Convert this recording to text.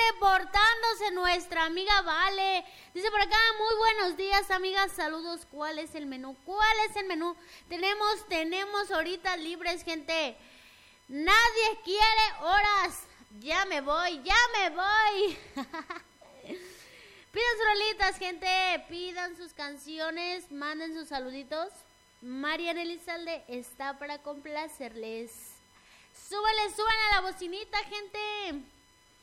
reportándose nuestra amiga Vale. Dice por acá, muy buenos días, amigas, saludos. ¿Cuál es el menú? ¿Cuál es el menú? Tenemos horitas libres, gente. Nadie quiere horas. Ya me voy. Pidan sus rolitas, gente. Pidan sus canciones. Manden sus saluditos. Mariana Elizalde está para complacerles. Súbanle a la bocinita, gente.